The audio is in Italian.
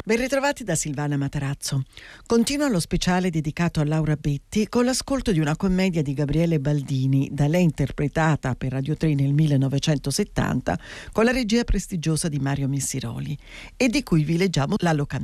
Ben ritrovati da Silvana Matarazzo. Continua lo speciale dedicato a Laura Betti con l'ascolto di una commedia di Gabriele Baldini, da lei interpretata per Radio 3 nel 1970 con la regia prestigiosa di Mario Missiroli e di cui vi leggiamo la locandà.